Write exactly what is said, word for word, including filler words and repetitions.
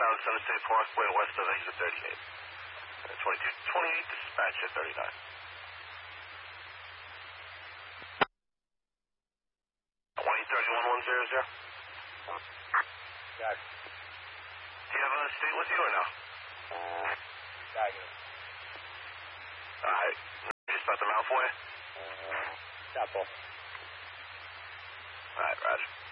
south Sunset Parkway, west of exit thirty-eight. twenty-two twenty-eight, dispatch at thirty-nine. twenty thirty-one one zero zero. Got it. Do you have a state with you or no? Got it. Alright. Just about the mouth for you? Stop off. Alright, Roger.